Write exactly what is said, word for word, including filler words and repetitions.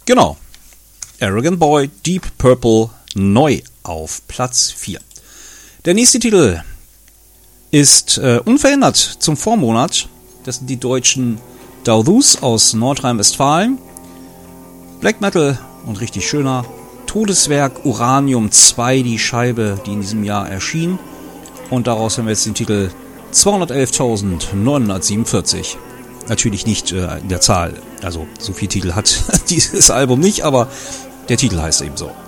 Genau. Arrogant Boy, Deep Purple, neu auf Platz vier. Der nächste Titel ist äh, unverändert zum Vormonat. Das sind die deutschen Dauthus aus Nordrhein-Westfalen. Black Metal und richtig schöner. Todeswerk Uranium zwei, die Scheibe, die in diesem Jahr erschien. Und daraus haben wir jetzt den Titel zweihundertelftausendneunhundertsiebenundvierzig. Natürlich nicht äh, in der Zahl. Also so viele Titel hat dieses Album nicht, aber der Titel heißt eben so.